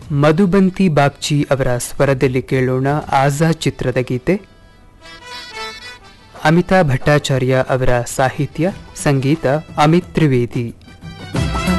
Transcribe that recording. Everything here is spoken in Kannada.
ಮಧುಬಂತಿ ಬಾಗ್ಚಿ ಅವರ ಸ್ವರದಲ್ಲಿ ಕೇಳೋಣ ಆಜಾದ್ ಚಿತ್ರದ ಗೀತೆ. ಅಮಿತಾಭ್ ಭಟ್ಟಾಚಾರ್ಯ ಅವರ ಸಾಹಿತ್ಯ, ಸಂಗೀತ ಅಮಿತ್ ತ್ರಿವೇದಿ.